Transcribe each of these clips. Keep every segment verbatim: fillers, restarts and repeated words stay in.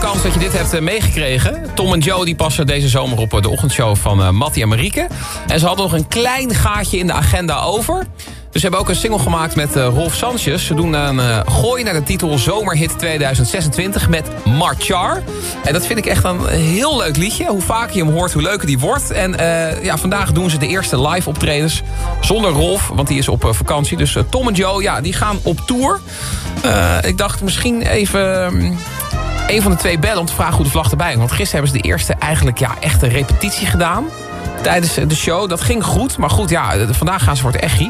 kans dat je dit hebt uh, meegekregen. Tom en Joe die passen deze zomer op uh, de ochtendshow van uh, Mattie en Marieke. En ze hadden nog een klein gaatje in de agenda over. Dus ze hebben ook een single gemaakt met uh, Rolf Sanchez. Ze doen een uh, gooi naar de titel Zomerhit tweeduizend zesentwintig met Marchar. En dat vind ik echt een heel leuk liedje. Hoe vaker je hem hoort, hoe leuker die wordt. En uh, ja, vandaag doen ze de eerste live optredens zonder Rolf, want die is op uh, vakantie. Dus uh, Tom en Joe, ja, die gaan op tour. Uh, ik dacht misschien even um, een van de twee bellen om te vragen hoe de vlag erbij is. Want gisteren hebben ze de eerste eigenlijk ja, echte repetitie gedaan tijdens de show. Dat ging goed, maar goed, ja, vandaag gaan ze voor het echi.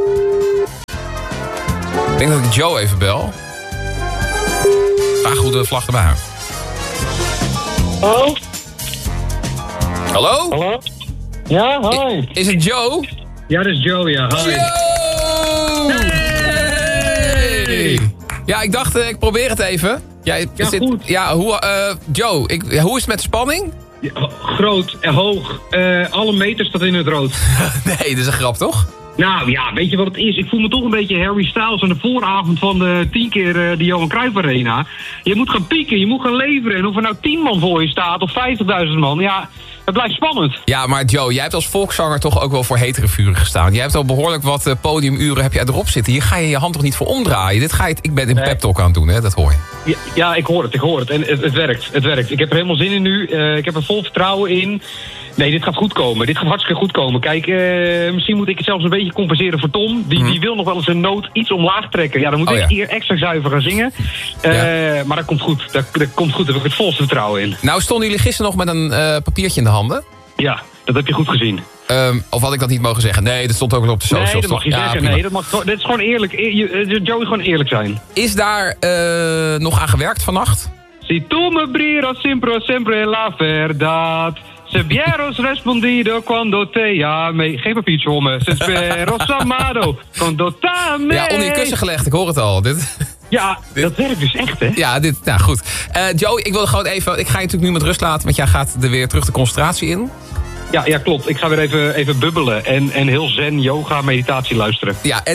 Ik denk dat ik Joe even bel. Vraag hoe de vlag erbij hangt. Hallo? Hallo? Hallo? Ja, hoi. I- is het Joe? Ja, dat is Joe, ja. Hoi. Joe! Hey! Ja, ik dacht, uh, ik probeer het even. Jij Ja, zit, goed. Ja, hoe, uh, Joe, ik, hoe is het met de spanning? Ja, groot en hoog. Uh, alle meters staat in het rood. Nee, dat is een grap, toch? Nou ja, weet je wat het is? Ik voel me toch een beetje Harry Styles aan de vooravond van de tien keer uh, de Johan Cruijff Arena. Je moet gaan pieken, je moet gaan leveren. En of er nou tien man voor je staat of vijftigduizend man, ja, het blijft spannend. Ja, maar Joe, jij hebt als volkszanger toch ook wel voor hetere vuren gestaan. Jij hebt al behoorlijk wat uh, podiumuren heb jij erop zitten. Hier ga je je hand toch niet voor omdraaien? Dit ga je, ik ben een Nee. pep talk aan het doen, hè? Dat hoor je. Ja, ja, ik hoor het, ik hoor het. En het, het werkt, het werkt. Ik heb er helemaal zin in nu. Uh, ik heb er vol vertrouwen in. Nee, dit gaat goed komen. Dit gaat hartstikke goed komen. Kijk, uh, misschien moet ik het zelfs een beetje compenseren voor Tom. Die, Hmm. die wil nog wel eens een noot iets omlaag trekken. Ja, dan moet Oh, ik ja. hier extra zuiver gaan zingen. Uh, Ja. Maar dat komt goed. Dat, dat komt goed. Daar heb ik het volste vertrouwen in. Nou, stonden jullie gisteren nog met een uh, papiertje in de handen? Ja, dat heb je goed gezien. Um, of had ik dat niet mogen zeggen? Nee, dat stond ook wel op de socials. Nee, dat mag je toch? Ja, zeggen. prima. Nee, dat mag gewoon, dit is gewoon eerlijk. E- je- Joe is gewoon eerlijk zijn. Is daar uh, nog aan gewerkt vannacht? Si tu me brillas sempre, sempre la verdad. Se vieros respondido cuando te amé. Geen papiertje om me. Se speros amado cuando te amé. Ja, onder je kussen gelegd, ik hoor het al. Dit, Ja, dat werkt dus echt, hè? ja, dit, nou goed. Uh, Joe, ik wil gewoon even, ik ga je natuurlijk nu met rust laten, want jij gaat er weer terug de concentratie in. Ja, ja klopt. Ik ga weer even, even bubbelen en, en heel zen, yoga, meditatie luisteren. Ja,